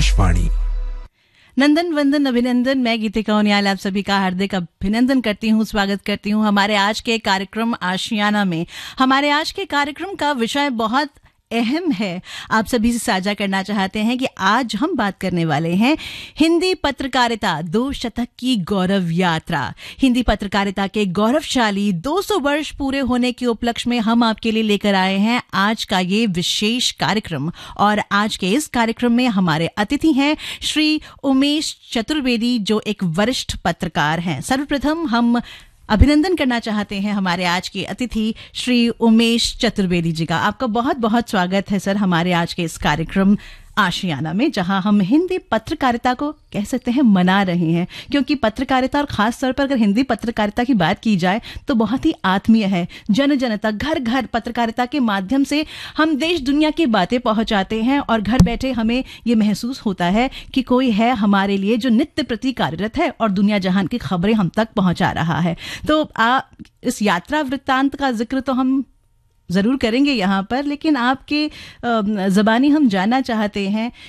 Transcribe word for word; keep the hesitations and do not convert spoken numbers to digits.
आकाशवाणी। नंदन वंदन अभिनंदन। मैं गीतिका उनियाल आप सभी का हार्दिक अभिनंदन करती हूँ, स्वागत करती हूँ हमारे आज के कार्यक्रम आशियाना में। हमारे आज के कार्यक्रम का विषय बहुत अहम है, आप सभी से साझा करना चाहते हैं कि आज हम बात करने वाले हैं हिंदी पत्रकारिता दो शतक की गौरव यात्रा। हिंदी पत्रकारिता के गौरवशाली दो सौ वर्ष पूरे होने के उपलक्ष्य में हम आपके लिए लेकर आए हैं आज का ये विशेष कार्यक्रम। और आज के इस कार्यक्रम में हमारे अतिथि हैं श्री उमेश चतुर्वेदी, जो एक वरिष्ठ पत्रकार हैं। सर्वप्रथम हम अभिनंदन करना चाहते हैं हमारे आज के अतिथि श्री उमेश चतुर्वेदी जी का। आपका बहुत बहुत स्वागत है सर हमारे आज के इस कार्यक्रम आशियाना में, जहां हम हिंदी पत्रकारिता को कह सकते हैं मना रहे हैं, क्योंकि पत्रकारिता और खास तौर पर अगर हिंदी पत्रकारिता की बात की जाए तो बहुत ही आत्मीय है। जन जन तक, घर घर पत्रकारिता के माध्यम से हम देश दुनिया की बातें पहुंचाते हैं और घर बैठे हमें ये महसूस होता है कि कोई है हमारे लिए जो नित्य प्रति कार्यरत है और दुनिया जहान की खबरें हम तक पहुंचा रहा है। तो आ, इस यात्रा वृत्तांत का जिक्र तो हम ज़रूर करेंगे यहाँ पर, लेकिन आपके ज़बानी हम जानना चाहते हैं